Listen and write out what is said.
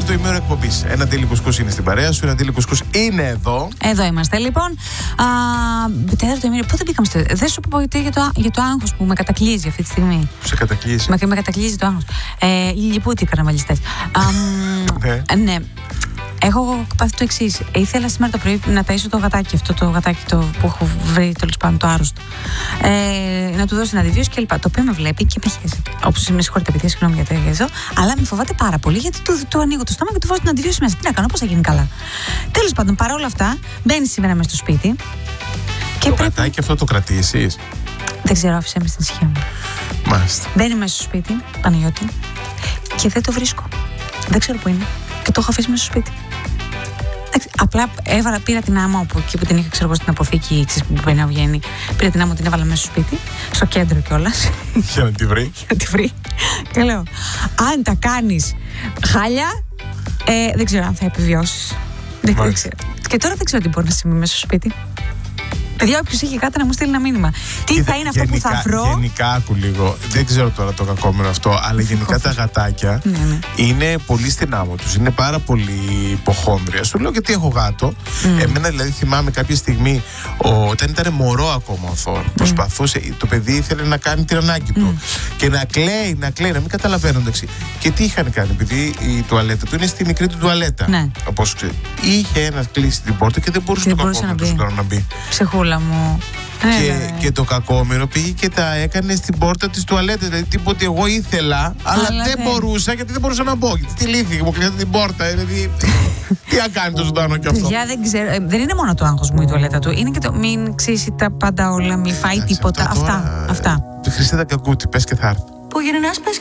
δεύτερο ημέρο εκπομπής. Ένα Ντέλη Κουσκούς είναι στην παρέα σου, ένα Ντέλη Κουσκούς είναι εδώ. Εδώ είμαστε λοιπόν. Τέταρτο ημέρο. Πότε μπήκαμε στο. Δεν σου πω για το άγχος που με κατακλείζει αυτή τη στιγμή. Σε κατακλείζει. Με κατακλείζει το άγχος. Λιλιπούτοι καρναβαλιστές. Ναι. Έχω πάθει το εξής. Ήθελα σήμερα το πρωί να ταΐσω το γατάκι, αυτό το γατάκι που έχω βρει τέλος πάντων, το άρρωστο. Να του δώσω ένα αντιβίωση κλπ. Το οποίο με βλέπει και με χέζει. Όπως με συγχωρείτε, παιδιά, συγγνώμη για το χέζω. Αλλά με φοβάται πάρα πολύ γιατί του ανοίγω το στόμα και του βάζω την αντιβίωση μέσα. Τι να κάνω, πώς θα γίνει καλά. Τέλος πάντων, παρόλα αυτά, μπαίνει σήμερα μέσα στο σπίτι. Και το γατάκι αυτό το κρατήσεις? Δεν ξέρω, άφησε με στην ησυχία μου. Μάλιστα. Μπαίνει μέσα στο σπίτι, Παναγιώτη, και δεν το βρίσκω. Δεν ξέρω πού είναι. Και το έχω αφήσει μέσα στο σπίτι. Απλά πήρα την άμα εκεί που την είχα, ξέρω εγώ, στην αποθήκη που παίρνει να βγαίνει. Πήρα την άμα, την έβαλα μέσα στο σπίτι, στο κέντρο κιόλας. Για να τη βρει. Για να τη βρει. Και λέω, αν τα κάνεις χάλια, δεν ξέρω αν θα επιβιώσεις. Δεν ξέρω. Και τώρα δεν ξέρω τι μπορεί να συμβεί μέσα στο σπίτι. Παιδιά, όποιος έχει κάτι να μου στείλει ένα μήνυμα. Τι θα είναι αυτό που θα βρω. Γενικά, άκου λίγο. Δεν ξέρω τώρα το κακόμενο αυτό, αλλά γενικά τα γατάκια είναι πολύ στην άμμο τους. Είναι πάρα πολύ υποχόνδρια. Σου λέω γιατί έχω γάτο. Εμένα δηλαδή θυμάμαι κάποια στιγμή, όταν ήταν μωρό ακόμα ο Θόρ, προσπαθούσε, το παιδί ήθελε να κάνει την ανάγκη του. Και να κλαίει, να μην καταλαβαίνουν. Και τι είχαν κάνει, επειδή η τουαλέτα του είναι στη μικρή του τουαλέτα. Όπως ξέρει. Είχε ένα κλείσει την πόρτα και δεν μπορούσε το κακόμενο να μπει. Ψεχούλα μου. Και το κακόμοιρο πήγε και τα έκανε στην πόρτα της τουαλέτας. Δηλαδή τίποτε εγώ ήθελα, αλλά δεν μπορούσα, γιατί δεν μπορούσα να μπω. Γιατί τη λύθη μου κλείνει την πόρτα. Δηλαδή, τι να κάνει το ζωντανό κι αυτό. Παιδιά, δεν ξέρω. Δεν είναι μόνο το άγχος μου η τουαλέτα του. Είναι και το μην ξύσει τα πάντα όλα, μην φάει τίποτα. Αυτά. Χρυσίδα Κακούτη, πες και θα έρθει. Που γυρνάς, πες